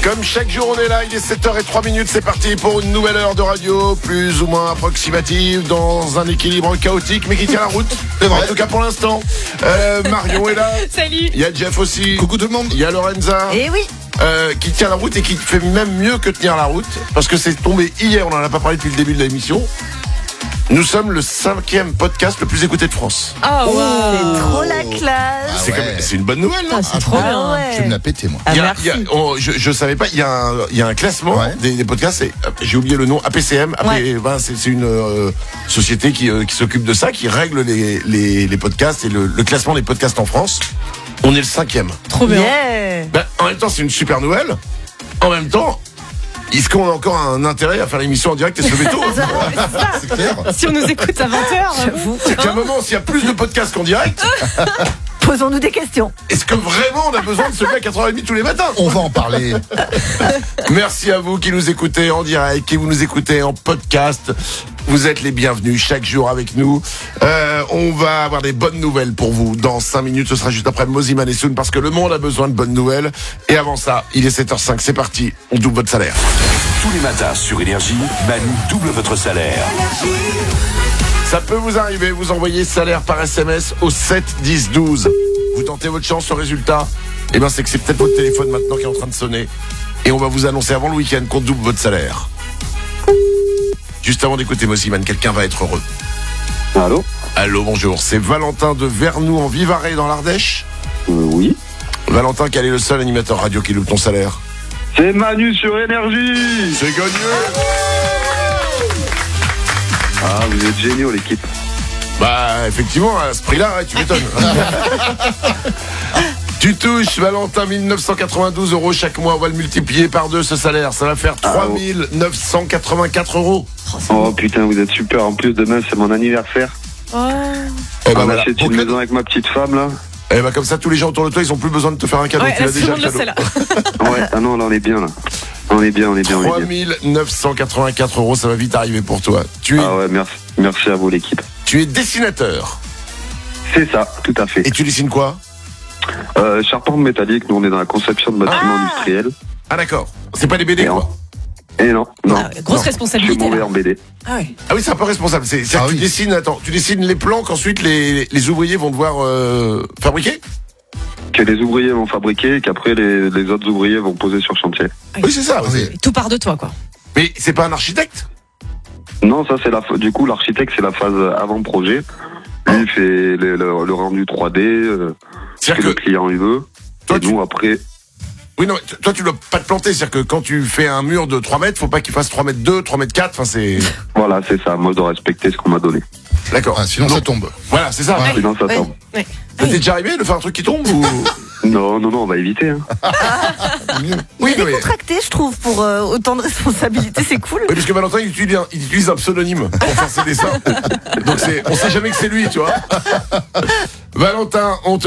Comme chaque jour on est là, il est 7h03, c'est parti pour une nouvelle heure de radio, plus ou moins approximative, dans un équilibre chaotique, mais qui tient la route. C'est vrai. En tout cas pour l'instant. Marion est là. Salut. Il y a Jeff aussi. Coucou tout le monde. Il y a Lorenza. Eh oui. Qui tient la route et qui fait même mieux que tenir la route, parce que c'est tombé hier, on en a pas parlé depuis le début de l'émission. Nous sommes le 5e podcast le plus écouté de France. Oh, wow. C'est trop la classe. C'est une bonne nouvelle, non? C'est trop bien. ouais. Je vais me la péter, moi. Merci. Je savais pas, il y a un classement des podcasts, j'ai oublié le nom, APCM. C'est une société qui s'occupe de ça, qui règle les podcasts et le classement des podcasts en France. On est le 5e. Trop bien. Yeah. En même temps, c'est une super nouvelle. En même temps, est-ce qu'on a encore un intérêt à faire l'émission en direct et se lever tôt? C'est clair. Si on nous écoute à 20h, J'avoue. C'est qu'à un moment, s'il y a plus de podcasts qu'en direct, Posons-nous des questions. est-ce que vraiment on a besoin de se lever à 4h30 tous les matins? On va en parler. Merci à vous qui nous écoutez en direct, qui vous nous écoutez en podcast. Vous êtes les bienvenus chaque jour avec nous. On va avoir des bonnes nouvelles pour vous dans 5 minutes. Ce sera juste après Mosiman et Soun, parce que le monde a besoin de bonnes nouvelles. Et avant ça, il est 7h05, c'est parti. On double votre salaire. Tous les matins sur Énergie, Manu double votre salaire. Ça peut vous arriver, vous envoyez salaire par SMS au 7 10 12. Vous tentez votre chance, le résultat, c'est que c'est peut-être votre téléphone maintenant qui est en train de sonner. Et on va vous annoncer avant le week-end qu'on double votre salaire. Juste avant d'écouter Mosiman, quelqu'un va être heureux. Allô? Allô, bonjour, c'est Valentin de Vernoux en Vivarais dans l'Ardèche. Oui. Valentin, quel est le seul animateur radio qui loupe ton salaire? C'est Manu sur Énergie. C'est gagné. Ah, vous êtes géniaux l'équipe. Effectivement, à ce prix-là, tu m'étonnes. Tu touches, Valentin, 1992 € chaque mois. On va le multiplier par 2, ce salaire. Ça va faire 3 984 €. Oh putain, vous êtes super. En plus, demain, c'est mon anniversaire. On achète une maison avec ma petite femme, là. Comme ça, tous les gens autour de toi, ils ont plus besoin de te faire un cadeau. Ouais, tu l'as déjà le cadeau. Ouais, ah non, là, on est bien, là. On est bien. 3 984 €, ça va vite arriver pour toi. Ah ouais, merci à vous, l'équipe. Tu es dessinateur. C'est ça, tout à fait. Et tu dessines quoi? Charpente métallique, nous, on est dans la conception de bâtiments industriels. Ah d'accord, c'est pas des BD quoi? Et non. Grosse Je responsabilité. suis mauvais en BD. Ah ouais. Ah oui, c'est un peu responsable. C'est-à-dire que tu dessines les plans qu'ensuite les ouvriers vont devoir fabriquer? Que les ouvriers vont fabriquer et qu'après les autres ouvriers vont poser sur chantier. Oui, c'est ça. Oui. Tout part de toi, quoi. Mais c'est pas un architecte? Non, ça c'est du coup l'architecte, c'est la phase avant-projet. Lui il fait le rendu 3D, ce que le client il veut. Toi, et nous après. Oui, non, toi tu dois pas te planter, c'est-à-dire que quand tu fais un mur de 3 mètres, faut pas qu'il fasse 3 mètres 2, 3 mètres 4, enfin c'est... Voilà, c'est ça, moi je dois respecter ce qu'on m'a donné. D'accord. Sinon ça tombe. Voilà, c'est ça. Ouais. Sinon ça tombe. Ouais. Ça t'est déjà arrivé de faire un truc qui tombe ou... Non, on va éviter. Hein. Oui, Il est décontracté, je trouve, pour autant de responsabilités, c'est cool. Oui, parce que Valentin, il utilise un pseudonyme pour faire ses dessins. Donc on sait jamais que c'est lui, tu vois. Valentin, on te